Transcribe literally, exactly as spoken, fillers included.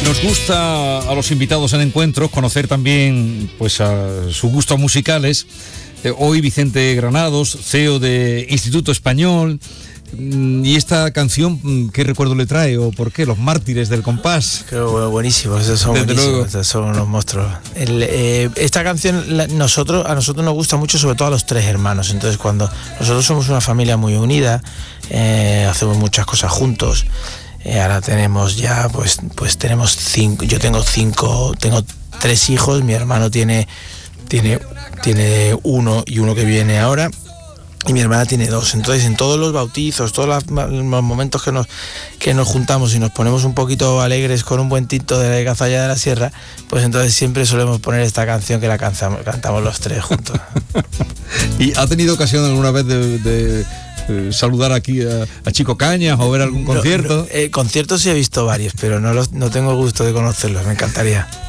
Nos gusta a los invitados en encuentros conocer también pues a sus gustos musicales. Eh, hoy Vicente Granados, C E O de Instituto Español. ¿Y esta canción qué recuerdo le trae o por qué? Los Mártires del Compás. Creo buenísimos, esos son Desde buenísimos, luego. esos son unos monstruos. El, eh, esta canción la, nosotros, a nosotros nos gusta mucho, sobre todo a los tres hermanos. Entonces cuando nosotros somos una familia muy unida, eh, hacemos muchas cosas juntos. Eh, ahora tenemos ya, pues, pues tenemos cinco, yo tengo cinco, tengo tres hijos, mi hermano tiene, tiene, tiene uno y uno que viene ahora. Y mi hermana tiene dos. Entonces en todos los bautizos, todos los momentos que nos, que nos juntamos y nos ponemos un poquito alegres con un buen tinto de Cazalla de la Sierra, pues entonces siempre solemos poner esta canción que la cantamos, cantamos los tres juntos. ¿Y ha tenido ocasión alguna vez de, de eh, saludar aquí a, a Chico Cañas o ver algún concierto? No, no, eh, conciertos sí he visto varios, pero no, los, no tengo el gusto de conocerlos, me encantaría.